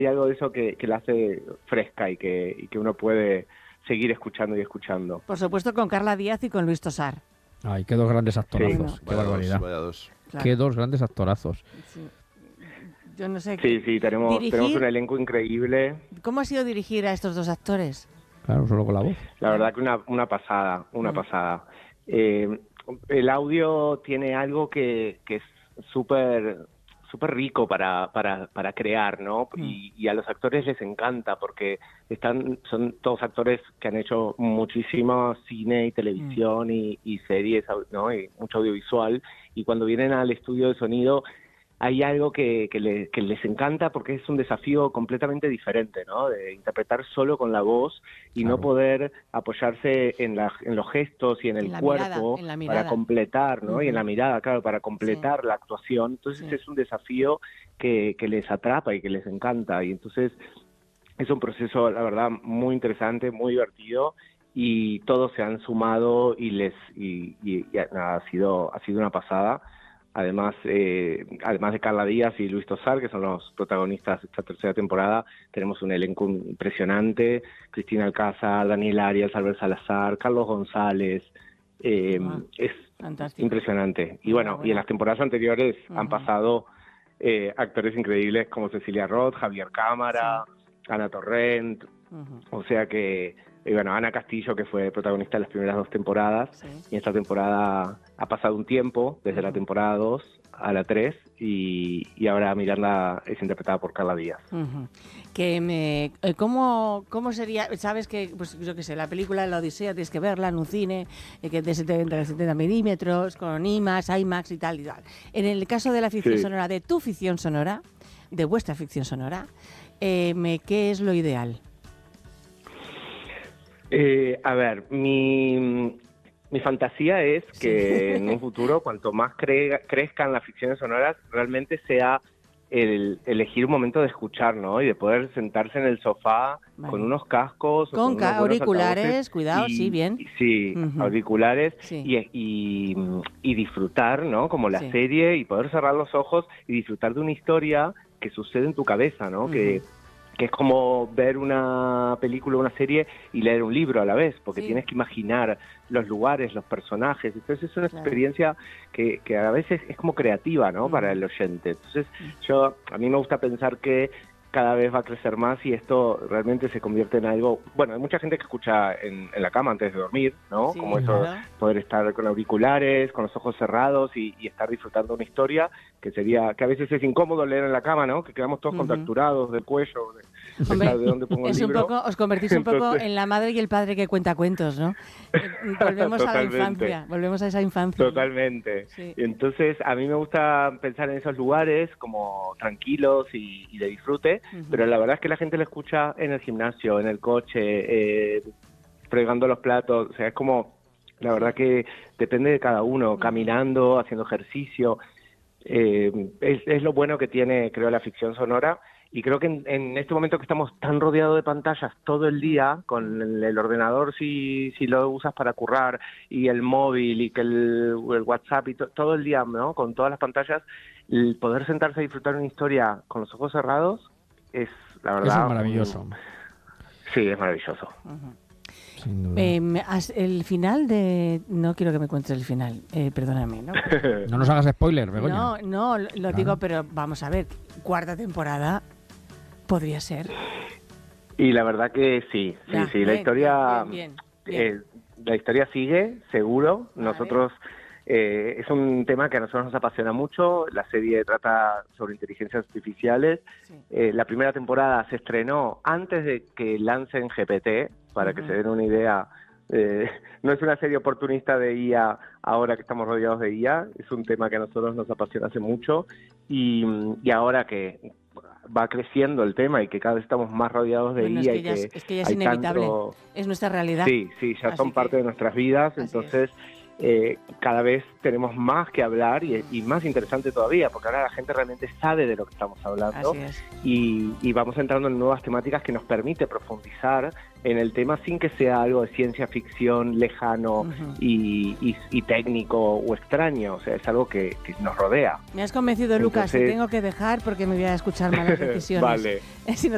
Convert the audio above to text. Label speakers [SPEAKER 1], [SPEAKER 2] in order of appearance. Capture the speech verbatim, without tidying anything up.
[SPEAKER 1] hay algo de eso que, que la hace fresca y que, y que uno puede seguir escuchando y escuchando.
[SPEAKER 2] Por supuesto con Carla Díaz y con Luis Tosar.
[SPEAKER 3] Ay, qué dos grandes actorazos,
[SPEAKER 2] Sí.
[SPEAKER 3] qué
[SPEAKER 4] Vaya
[SPEAKER 3] barbaridad.
[SPEAKER 4] dos, vaya dos.
[SPEAKER 2] Claro.
[SPEAKER 3] Qué dos grandes actorazos.
[SPEAKER 2] Sí. Yo no sé.
[SPEAKER 1] Sí, sí, tenemos,
[SPEAKER 2] dirigir,
[SPEAKER 1] tenemos un elenco increíble.
[SPEAKER 2] ¿Cómo ha sido dirigir a estos dos actores?
[SPEAKER 3] Claro, solo con la voz.
[SPEAKER 1] La verdad que una, una pasada, una
[SPEAKER 2] Mm.
[SPEAKER 1] pasada. Eh, el audio tiene algo que, que es súper súper rico para, para, para crear, ¿no?
[SPEAKER 2] Mm.
[SPEAKER 1] Y, y a los actores les encanta porque están son todos actores que han hecho muchísimo cine y televisión
[SPEAKER 2] Mm.
[SPEAKER 1] y, y series, ¿no? Y mucho audiovisual. Y cuando vienen al estudio de sonido hay algo que, que, le, que les encanta porque es un desafío completamente diferente, ¿no? De interpretar solo con la voz y
[SPEAKER 3] Claro.
[SPEAKER 1] no poder apoyarse en, la, en los gestos y en el
[SPEAKER 2] En la
[SPEAKER 1] cuerpo
[SPEAKER 2] mirada, en la mirada.
[SPEAKER 1] para completar, ¿no?
[SPEAKER 2] Uh-huh.
[SPEAKER 1] Y en la mirada, claro, para completar
[SPEAKER 2] Sí.
[SPEAKER 1] la actuación. Entonces
[SPEAKER 2] Sí.
[SPEAKER 1] es un desafío que, que les atrapa y que les encanta. Y entonces es un proceso, la verdad, muy interesante, muy divertido. Y todos se han sumado y les y, y, y nada, ha sido ha sido una pasada. Además, eh, además de Carla Díaz y Luis Tosar, que son los protagonistas de esta tercera temporada, tenemos un elenco impresionante: Cristina Alcázar, Daniel Arias, Albert Salazar, Carlos González. Eh,
[SPEAKER 2] Wow.
[SPEAKER 1] Es
[SPEAKER 2] Fantástico.
[SPEAKER 1] impresionante. Y
[SPEAKER 2] Muy
[SPEAKER 1] bueno,
[SPEAKER 2] bueno.
[SPEAKER 1] y en las temporadas anteriores
[SPEAKER 2] Uh-huh.
[SPEAKER 1] han pasado eh, actores increíbles como Cecilia Roth, Javier Cámara, Ana Torrent.
[SPEAKER 2] Uh-huh.
[SPEAKER 1] O sea que, y bueno, Ana Castillo, que fue protagonista de las primeras dos temporadas,
[SPEAKER 2] Sí.
[SPEAKER 1] y esta temporada ha pasado un tiempo, desde
[SPEAKER 2] Uh-huh.
[SPEAKER 1] la temporada dos a la tres, y, y ahora Miranda es interpretada por Carla Díaz.
[SPEAKER 2] Uh-huh. Que me, eh, ¿cómo, ¿Cómo sería? Sabes que, pues yo qué sé, la película La Odisea tienes que verla en un cine eh, que es de setenta, setenta milímetros, con IMAX, IMAX y tal y tal. En el caso de la ficción
[SPEAKER 1] Sí.
[SPEAKER 2] sonora, de tu ficción sonora, de vuestra ficción sonora, eh, me, ¿qué es lo ideal?
[SPEAKER 1] Eh, a ver, mi, mi fantasía es que en un futuro, cuanto más cre- crezcan las ficciones sonoras, realmente sea el elegir un momento de escuchar, ¿no? Y de poder sentarse en el sofá
[SPEAKER 2] Vale.
[SPEAKER 1] con unos cascos, o
[SPEAKER 2] Con
[SPEAKER 1] con unos
[SPEAKER 2] ca-
[SPEAKER 1] buenos
[SPEAKER 2] auriculares,
[SPEAKER 1] altavoces
[SPEAKER 2] cuidado,
[SPEAKER 1] y-
[SPEAKER 2] sí, bien.
[SPEAKER 1] y- sí,
[SPEAKER 2] Ujú.
[SPEAKER 1] auriculares
[SPEAKER 2] Sí.
[SPEAKER 1] y, y, y disfrutar, ¿no? Como la
[SPEAKER 2] Sí.
[SPEAKER 1] serie, y poder cerrar los ojos y disfrutar de una historia que sucede en tu cabeza, ¿no?
[SPEAKER 2] Ujú.
[SPEAKER 1] Que que es como ver una película o una serie y leer un libro a la vez, porque
[SPEAKER 2] Sí.
[SPEAKER 1] tienes que imaginar los lugares, los personajes. Entonces es una
[SPEAKER 2] Claro.
[SPEAKER 1] experiencia que, que a veces es como creativa, ¿no?
[SPEAKER 2] Mm.
[SPEAKER 1] Para el oyente. Entonces yo, a mí me gusta pensar que cada vez va a crecer más y esto realmente se convierte en algo... Bueno, hay mucha gente que escucha en, en la cama antes de dormir, ¿no?
[SPEAKER 2] Sí,
[SPEAKER 1] Como eso,
[SPEAKER 2] claro.
[SPEAKER 1] poder estar con auriculares, con los ojos cerrados y, y estar disfrutando una historia que sería, que a veces es incómodo leer en la cama, ¿no? Que quedamos todos
[SPEAKER 2] Ujú.
[SPEAKER 1] contracturados del cuello, de, de
[SPEAKER 2] Hombre,
[SPEAKER 1] saber de dónde pongo el
[SPEAKER 2] es un
[SPEAKER 1] libro.
[SPEAKER 2] poco, os convertís un poco
[SPEAKER 1] Entonces-
[SPEAKER 2] en la madre y el padre que cuenta cuentos, ¿no? Eh, volvemos a la
[SPEAKER 1] Totalmente.
[SPEAKER 2] infancia, volvemos a esa infancia.
[SPEAKER 1] Totalmente.
[SPEAKER 2] Sí.
[SPEAKER 1] Y entonces a mí me gusta pensar en esos lugares como tranquilos y, y de disfrute,
[SPEAKER 2] Ujú.
[SPEAKER 1] pero la verdad es que la gente lo escucha en el gimnasio, en el coche, eh, fregando los platos, o sea, es como, la verdad que depende de cada uno, caminando, haciendo ejercicio. Eh, es, es lo bueno que tiene, creo, la ficción sonora. Y creo que en, en este momento que estamos tan rodeados de pantallas todo el día, con el, el ordenador si, si lo usas para currar, y el móvil, y que el, el WhatsApp, y to, todo el día, ¿no? Con todas las pantallas, el poder sentarse a disfrutar una historia con los ojos cerrados es, la verdad...
[SPEAKER 3] Eso es maravilloso.
[SPEAKER 1] un- sí, es maravilloso.
[SPEAKER 2] Ujú.
[SPEAKER 3] Sin duda.
[SPEAKER 2] Eh, me- as- el final de... No quiero que me cuentes el final, eh, perdóname, ¿no?
[SPEAKER 3] No nos hagas spoiler, Begoña.
[SPEAKER 2] No, no, lo, lo
[SPEAKER 3] Claro.
[SPEAKER 2] digo, pero vamos a ver, cuarta temporada podría ser.
[SPEAKER 1] Y la verdad que sí, sí,
[SPEAKER 2] Ya,
[SPEAKER 1] sí, la
[SPEAKER 2] bien,
[SPEAKER 1] historia...
[SPEAKER 2] bien, bien, bien.
[SPEAKER 1] Eh, la historia sigue, seguro.
[SPEAKER 2] Vale.
[SPEAKER 1] Nosotros, eh, es un tema que a nosotros nos apasiona mucho. La serie trata sobre inteligencias artificiales.
[SPEAKER 2] Sí.
[SPEAKER 1] Eh, la primera temporada se estrenó antes de que lancen G P T, para que
[SPEAKER 2] Ujú.
[SPEAKER 1] se den una idea. Eh, no es una serie oportunista de I A ahora que estamos rodeados de I A. Es un tema que a nosotros nos apasiona hace mucho. Y, y ahora que va creciendo el tema y que cada vez estamos más rodeados de
[SPEAKER 2] Bueno, es
[SPEAKER 1] I A
[SPEAKER 2] que
[SPEAKER 1] y
[SPEAKER 2] ya es,
[SPEAKER 1] que
[SPEAKER 2] es que ya es
[SPEAKER 1] hay
[SPEAKER 2] inevitable,
[SPEAKER 1] tanto-
[SPEAKER 2] es nuestra realidad.
[SPEAKER 1] Sí, sí, ya
[SPEAKER 2] Así
[SPEAKER 1] son
[SPEAKER 2] que-
[SPEAKER 1] parte de nuestras vidas,
[SPEAKER 2] así
[SPEAKER 1] entonces eh, cada vez tenemos más que hablar y, y más interesante todavía, porque ahora la gente realmente sabe de lo que estamos hablando
[SPEAKER 2] Así es.
[SPEAKER 1] y, y vamos entrando en nuevas temáticas que nos permite profundizar en el tema sin que sea algo de ciencia ficción lejano
[SPEAKER 2] Ujú.
[SPEAKER 1] y, y- y técnico o extraño, o sea, es algo que, que nos rodea.
[SPEAKER 2] Me has convencido, Lucas, te
[SPEAKER 1] Entonces-
[SPEAKER 2] tengo que dejar porque me voy a escuchar malas decisiones.
[SPEAKER 1] Vale.
[SPEAKER 2] Si no